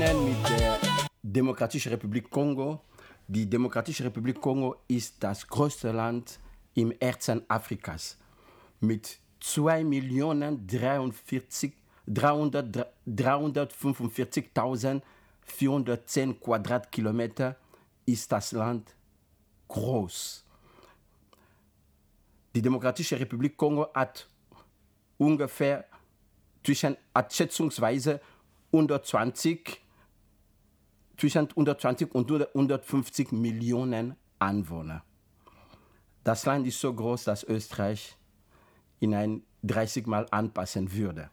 beginnen mit der Demokratischen Republik Kongo. Die Demokratische Republik Kongo ist das größte Land im Herzen Afrikas mit 2.345.410 Quadratkilometer ist das Land groß. Die Demokratische Republik Kongo hat ungefähr schätzungsweise zwischen 120 und 150 Millionen Einwohner. Das Land ist so groß, dass Österreich in ein 30 Mal anpassen würde.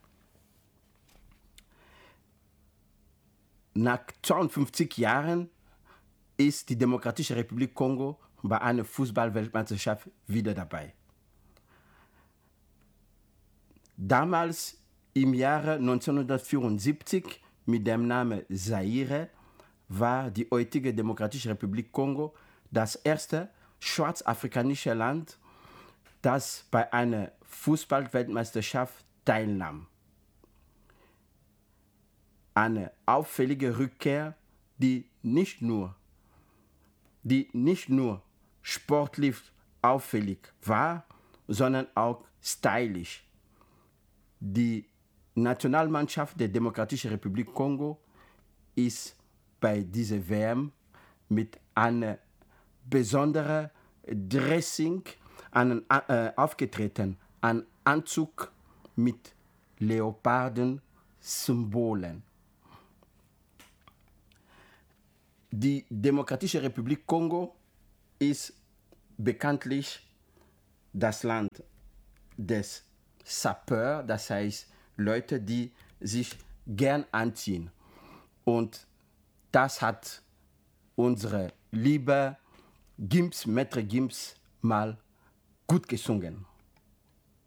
Nach 52 Jahren ist die Demokratische Republik Kongo bei einer Fußball-Weltmeisterschaft wieder dabei. Damals im Jahre 1974 mit dem Namen Zaire war die heutige Demokratische Republik Kongo das erste schwarzafrikanische Land, das bei einer Fußball-Weltmeisterschaft teilnahm. Eine auffällige Rückkehr, die nicht nur sportlich auffällig war, sondern auch stylisch. Die Nationalmannschaft der Demokratischen Republik Kongo ist bei dieser WM mit einer besonderen Dressing aufgetreten, ein Anzug mit Leoparden-Symbolen. Die Demokratische Republik Kongo ist bekanntlich das Land des Sapeurs, das heißt Leute, die sich gern anziehen. Und das hat unsere liebe Maître Gims mal gut gesungen.